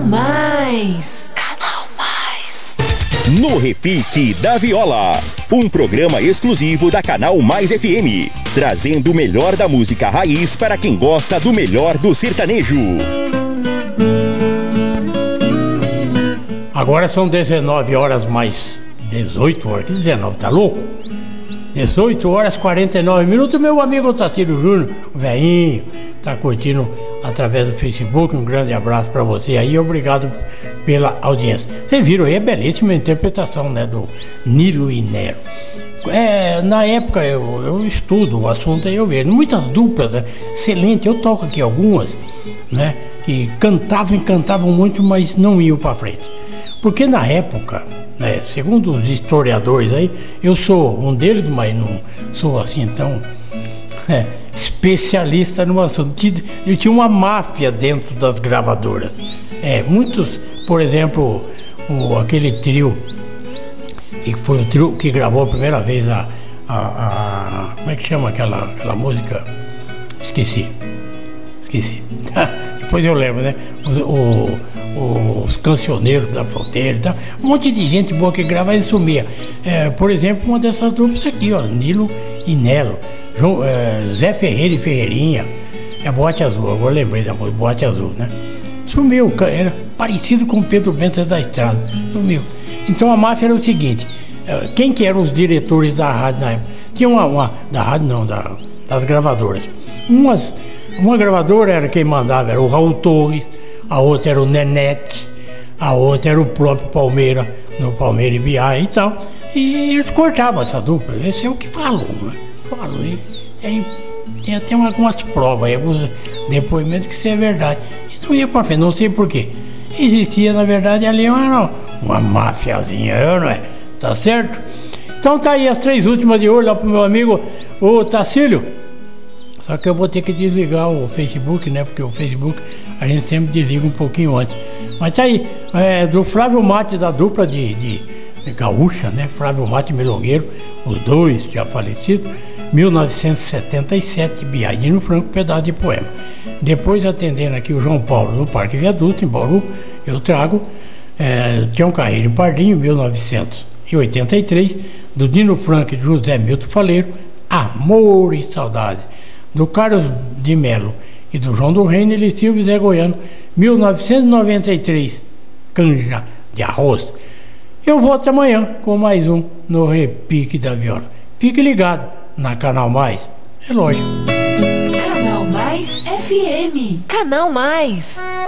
Mais. Canal Mais. No Repique da Viola, um programa exclusivo da Canal Mais FM, trazendo o melhor da música raiz para quem gosta do melhor do sertanejo. Agora são 19 horas mais 18 horas, 19, tá louco? 18 horas 49 minutos, meu amigo Tacílio Júnior, o velhinho, tá curtindo através do Facebook. Um grande abraço pra você aí, obrigado pela audiência. Vocês viram aí a belíssima interpretação, né, do Nilo e Nero. Na época eu estudo o assunto aí, eu vejo muitas duplas, né, excelente. Eu toco aqui algumas, né, que cantavam muito, mas não iam pra frente. Porque na época, né, segundo os historiadores aí, eu sou um deles, mas não sou assim tão especialista no assunto. Eu tinha uma máfia dentro das gravadoras. Muitos, por exemplo, aquele trio, que foi o trio que gravou a primeira vez como é que chama aquela música? Esqueci. Depois eu lembro, né? Os cancioneiros da fronteira e tal. Um monte de gente boa que grava e sumia. Por exemplo, uma dessas duplas aqui, ó, Nilo e Nelo. Zé Ferreira e Ferreirinha. Boate Azul, agora lembrei da música, Boate Azul, né? Sumiu, era parecido com o Pedro Bento da Estrada. Sumiu. Então a máfia era o seguinte: quem que eram os diretores da rádio na época? Tinha da rádio não, das gravadoras. Uma gravadora era quem mandava, era o Raul Torres, a outra era o Nenete, a outra era o próprio Palmeira, no Palmeira e Biá e tal. E eles cortavam essa dupla, esse é o que falam, né? Falam, tem até algumas provas aí, alguns depoimentos que isso é verdade. E não ia pra frente, não sei porquê. Existia, na verdade, ali uma mafiazinha, não é? Tá certo? Então tá aí as 3 últimas de hoje lá pro meu amigo, o Tacílio. Só que eu vou ter que desligar o Facebook, né? Porque o Facebook a gente sempre desliga um pouquinho antes. Mas tá aí, do Flávio Mate, da dupla de gaúcha, né? Flávio Mate e Milongueiro, os dois já falecidos, 1977, Biadinho Franco, pedaço de poema. Depois, atendendo aqui o João Paulo no Parque Viaduto, em Bauru, eu trago Tião Carreiro e Pardinho, 1983, do Dino Franco e do José Milton Faleiro, Amor e Saudade, do Carlos de Melo e do João do Reino, Eli Silva e Zé Goiano, 1993, Canja de Arroz. Eu volto amanhã com mais um no Repique da Viola. Fique ligado na Canal Mais, é lógico. Canal Mais FM. Canal Mais.